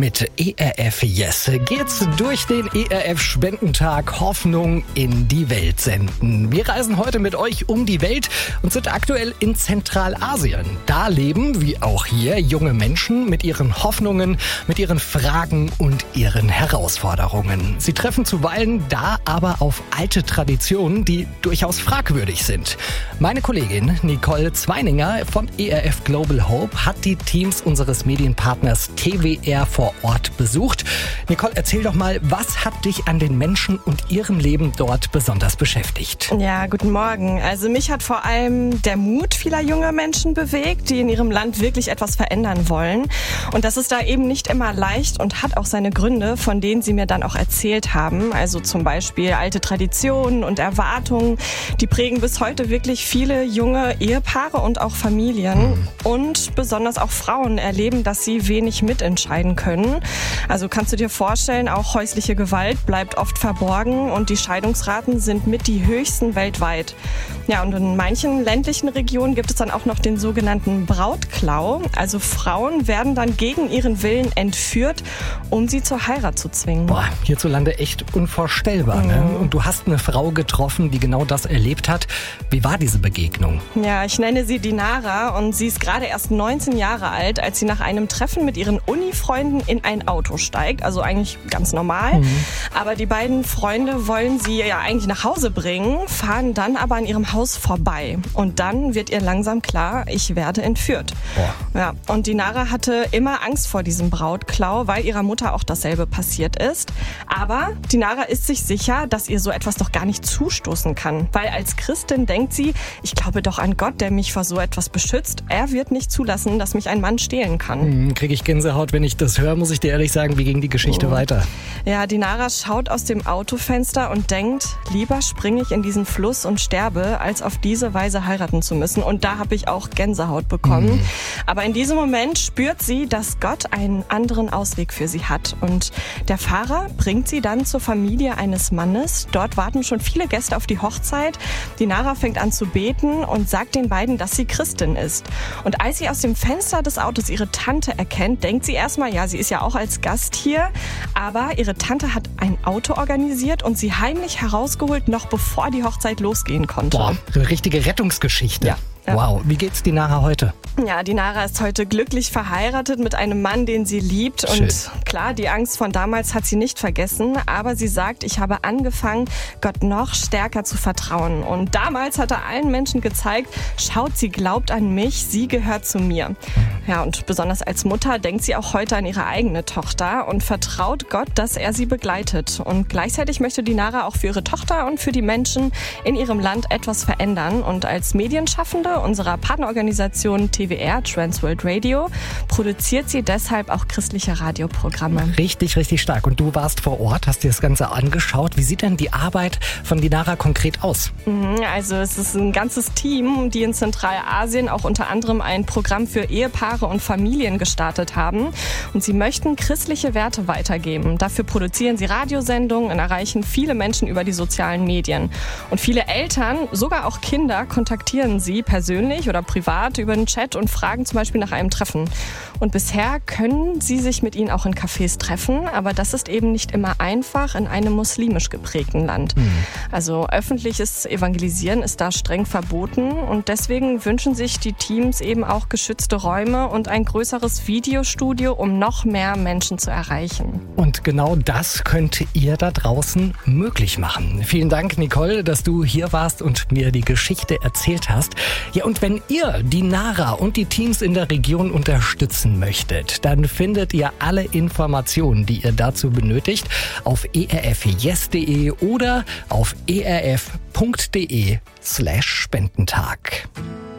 Mit ERF Yes geht's durch den ERF Spendentag Hoffnung in die Welt senden. Wir reisen heute mit euch um die Welt und sind aktuell in Zentralasien. Da leben, wie auch hier, junge Menschen mit ihren Hoffnungen, mit ihren Fragen und ihren Herausforderungen. Sie treffen zuweilen da aber auf alte Traditionen, die durchaus fragwürdig sind. Meine Kollegin Nicole Zweininger von ERF Global Hope hat die Teams unseres Medienpartners TWR vor Ort besucht. Nicole, erzähl doch mal, was hat dich an den Menschen und ihrem Leben dort besonders beschäftigt? Ja, guten Morgen. Also mich hat vor allem der Mut vieler junger Menschen bewegt, die in ihrem Land wirklich etwas verändern wollen. Und das ist da eben nicht immer leicht und hat auch seine Gründe, von denen sie mir dann auch erzählt haben. Also zum Beispiel alte Traditionen und Erwartungen, die prägen bis heute wirklich viele junge Ehepaare und auch Familien. Und besonders auch Frauen erleben, dass sie wenig mitentscheiden können. Also kannst du dir vorstellen, auch häusliche Gewalt bleibt oft verborgen und die Scheidungsraten sind mit die höchsten weltweit. Ja, und in manchen ländlichen Regionen gibt es dann auch noch den sogenannten Brautklau. Also Frauen werden dann gegen ihren Willen entführt, um sie zur Heirat zu zwingen. Boah, hierzulande echt unvorstellbar. Ne? Und du hast eine Frau getroffen, die genau das erlebt hat. Wie war diese Begegnung? Ja, ich nenne sie Dinara und sie ist gerade erst 19 Jahre alt, als sie nach einem Treffen mit ihren Uni-Freunden in ein Auto steigt. Also eigentlich ganz normal. Aber die beiden Freunde wollen sie ja eigentlich nach Hause bringen, fahren dann aber an ihrem Haus vorbei. Und dann wird ihr langsam klar, ich werde entführt. Boah. Ja, und Dinara hatte immer Angst vor diesem Brautklau, weil ihrer Mutter auch dasselbe passiert ist. Aber Dinara ist sich sicher, dass ihr so etwas doch gar nicht zustoßen kann. Weil als Christin denkt sie, ich glaube doch an Gott, der mich vor so etwas beschützt. Er wird nicht zulassen, dass mich ein Mann stehlen kann. Kriege ich Gänsehaut, wenn ich das höre, muss ich dir ehrlich sagen, wie ging die Geschichte weiter? Ja, Dinara schaut aus dem Autofenster und denkt, lieber springe ich in diesen Fluss und sterbe, als auf diese Weise heiraten zu müssen. Und da habe ich auch Gänsehaut bekommen. Aber in diesem Moment spürt sie, dass Gott einen anderen Ausweg für sie hat. Und der Fahrer bringt sie dann zur Familie eines Mannes. Dort warten schon viele Gäste auf die Hochzeit. Dinara fängt an zu beten und sagt den beiden, dass sie Christin ist. Und als sie aus dem Fenster des Autos ihre Tante erkennt, denkt sie erstmal, ja, sie ist ja auch als Gast hier. Aber ihre Tante hat ein Auto organisiert und sie heimlich herausgeholt, noch bevor die Hochzeit losgehen konnte. Boah, eine richtige Rettungsgeschichte. Ja. Wow, wie geht's Dinara heute? Ja, Dinara ist heute glücklich verheiratet mit einem Mann, den sie liebt. Schön. Und klar, die Angst von damals hat sie nicht vergessen. Aber sie sagt, ich habe angefangen, Gott noch stärker zu vertrauen. Und damals hat er allen Menschen gezeigt, schaut, sie glaubt an mich, sie gehört zu mir. Ja, und besonders als Mutter denkt sie auch heute an ihre eigene Tochter und vertraut Gott, dass er sie begleitet. Und gleichzeitig möchte Dinara auch für ihre Tochter und für die Menschen in ihrem Land etwas verändern. Und als Medienschaffende unserer Partnerorganisation TWR, Trans World Radio, produziert sie deshalb auch christliche Radioprogramme. Richtig, richtig stark. Und du warst vor Ort, hast dir das Ganze angeschaut. Wie sieht denn die Arbeit von Dinara konkret aus? Also es ist ein ganzes Team, die in Zentralasien auch unter anderem ein Programm für Ehepaare und Familien gestartet haben. Und sie möchten christliche Werte weitergeben. Dafür produzieren sie Radiosendungen und erreichen viele Menschen über die sozialen Medien. Und viele Eltern, sogar auch Kinder, kontaktieren sie persönlich oder privat über den Chat und fragen zum Beispiel nach einem Treffen. Und bisher können sie sich mit ihnen auch in Cafés treffen, aber das ist eben nicht immer einfach in einem muslimisch geprägten Land. Also öffentliches Evangelisieren ist da streng verboten und deswegen wünschen sich die Teams eben auch geschützte Räume und ein größeres Videostudio, um noch mehr Menschen zu erreichen. Und genau das könnt ihr da draußen möglich machen. Vielen Dank, Nicole, dass du hier warst und mir die Geschichte erzählt hast. Ja, und wenn ihr Dinara und die Teams in der Region unterstützen möchtet, dann findet ihr alle Informationen, die ihr dazu benötigt, auf erfyes.de oder auf erf.de/Spendentag.